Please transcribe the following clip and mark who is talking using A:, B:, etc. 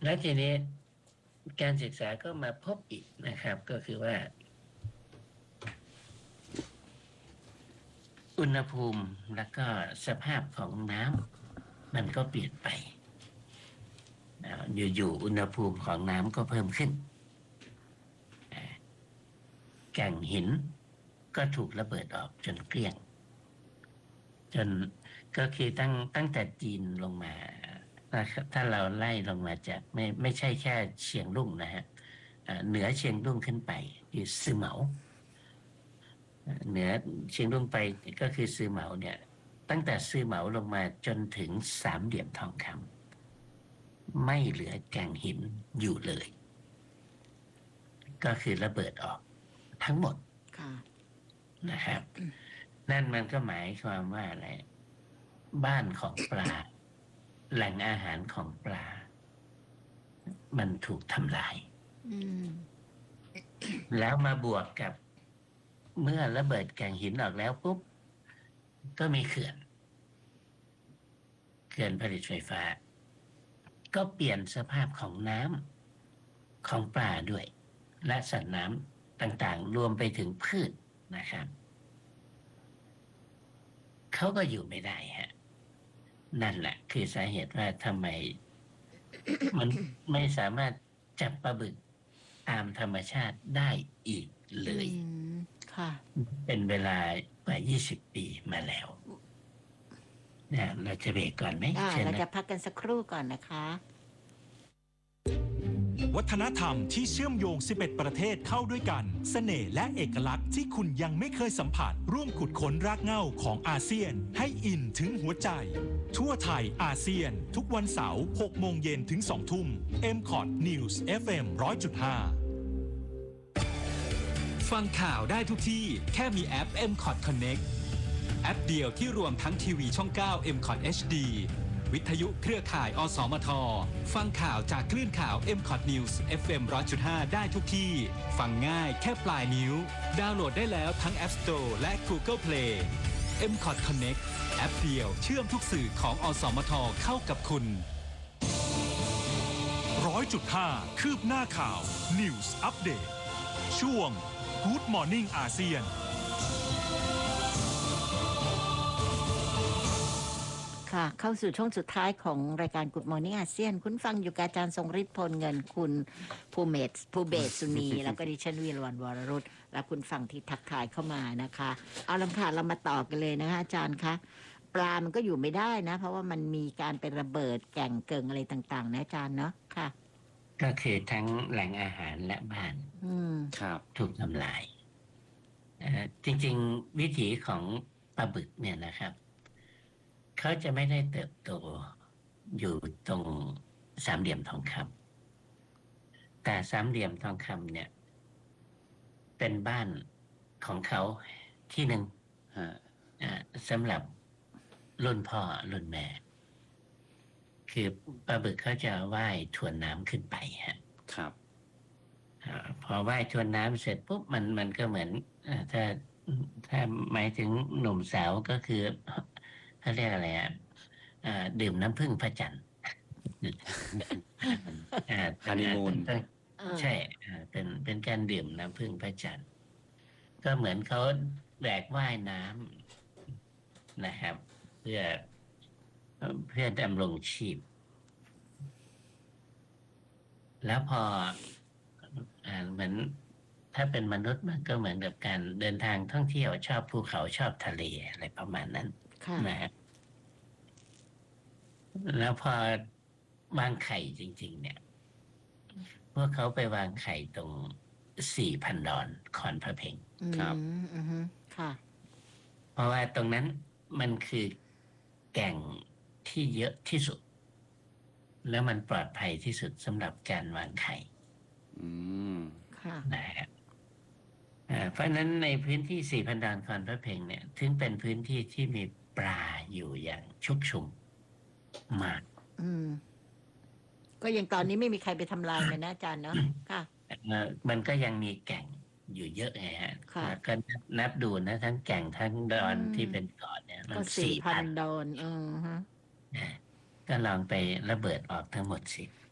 A: แล้วทีนี้การศึกษาก็มาพบอีกนะครับก็คือว่าอุณหภูมิแล้วก็สภาพของน้ำมันก็เปลี่ยนไปอยู่ๆอุณหภูมิของน้ำก็เพิ่มขึ้นแก่งหินก็ถูกระเบิดออกจนเกลี้ยงจนก็คือตั้งแต่จีนลงมาถ้าเราไล่ลงมาจากไม่ใช่แค่เชียงรุ่งนะฮะเหนือเชียงรุ่งขึ้นไปคือซือเหมาเหนือเชียงรุ่งไปก็คือซือเหมาเนี่ยตั้งแต่ซือเหมาลงมาจนถึงสามเหลี่ยมทองคำไม่เหลือแก่งหินอยู่เลยก็คือระเบิดออกทั้งหมดนะครับนั่นมันก็หมายความว่าอะไรบ้านของปลาแหล่งอาหารของปลามันถูกทำลายแล้วมาบวกกับเมื่อระเบิดแก่งหินออกแล้วปุ๊บก็มีเขื่อนผลิตไฟฟ้าก็เปลี่ยนสภาพของน้ำของปลาด้วยและสัตว์น้ำต่างๆรวมไปถึงพืชนะครับเขาก็อยู่ไม่ได้ฮะนั่นแหละคือสาเหตุว่าทำไมมันไม่สามารถจับปลาบึกตามธรรมชาติได้อีกเลย
B: ค่ะ
A: เป็นเวลากว่า20 ปีมาแล้วเนี่ยเราจะเบรกก่อนไหม
B: เราจะพักกันสักครู่ก่อนนะคะ
C: วัฒนธรรมที่เชื่อมโยง11ประเทศเข้าด้วยกันเสน่ห์และเอกลักษณ์ที่คุณยังไม่เคยสัมผัสร่วมขุดค้นรากเหง้าของอาเซียนให้อินถึงหัวใจทั่วไทยอาเซียนทุกวันเสาร์ 6 โมงเย็นถึง 2 ทุ่ม MCOT News FM 100.5 ฟังข่าวได้ทุกที่แค่มีแอป MCOT Connect แอปเดียวที่รวมทั้งทีวีช่อง 9 MCOT HDวิทยุเครือข่ายอสมทฟังข่าวจากคลื่นข่าว MCOT News FM 100.5 ได้ทุกที่ฟังง่ายแค่ปลายนิ้วดาวน์โหลดได้แล้วทั้ง App Store และ Google Play MCOT Connect แอปเดียวเชื่อมทุกสื่อของอสมทเข้ากับคุณ 100.5 คืบหน้าข่าว News Update ช่วง Good Morning อาเซียน
B: ค่ะเข้าสู่ช่วงสุดท้ายของรายการ Good Morning อาเซียนคุณฟังอยู่กับอาจารย์ทรงฤทธิ์พลเงินคุณภูเบศสุนีแล้วก็ดิฉันวีรวรรณวรรุตและคุณฟังที่ทักทายเข้ามานะคะเอาละค่ะเรามาต่อกันเลยนะคะอาจารย์คะปลามันก็อยู่ไม่ได้นะเพราะว่ามันมีการเป็นระเบิดแก่งเกิงอะไรต่างๆนะอาจารย์เนาะค่ะ
A: ก็คือทั้งแหล่งอาหารและบ้าน
D: ครับ
A: ถูกทำลายจริงๆวิถีของปลาบึกเนี่ยนะครับเขาจะไม่ได้เติบโตอยู่ตรงสามเหลี่ยมทองคำแต่สามเหลี่ยมทองคำเนี่ยเป็นบ้านของเขาที่หนึ่งสำหรับรุ่นพ่อรุ่นแม่คือปลาบึกเขาจะว่ายทวนน้ำขึ้นไปฮะ
D: ครับ
A: พอว่ายทวนน้ำเสร็จปุ๊บมันก็เหมือนถ้าหมายถึงหนุ่มสาวก็คือเขาเรียกอะไรดื่มน้ำผึ้งพระจันทร์
D: ฮันนีมูน
A: ใช่เป็นการดื่มน้ำผึ้งพระจันทร์ก็เหมือนเขาแบกว่ายน้ำนะครับเพื่อดำรงชีพแล้วพอเหมือนถ้าเป็นมนุษย์มันก็เหมือนกับการเดินทางท่องเที่ยวชอบภูเขาชอบทะเลอะไรประมาณนั้นนะครับแล้วพอวางไข่จริงๆเนี่ยพวกเขาไปวางไข่ตรง4,000 ดอนคอนพระเพ็ง
D: ครับ
B: ค่ะ
A: เพราะว่าตรงนั้นมันคือแก่งที่เยอะที่สุดแล้วมันปลอดภัยที่สุดสำหรับการวางไข่นะครับเพราะนั้นในพื้นที่ 4,000 ดอนคอนพระเพ็งเนี่ยถึงเป็นพื้นที่ที่มีปลาอยู่อย่างชุกชุมมาก
B: ก็ยังตอนนี้ไม่มีใครไปทำลายเลยนะอาจารย์เนาะค่ะ
A: มันก็ยังมีแก่งอยู่เยอะไงฮะก็นับดูนะทั้งแก่งทั้งดอนที่เป็นเกาะเนี่ยมัน
B: 4,000 ดอน
A: ก็ลองไประเบิดออกทั้งหมดสิ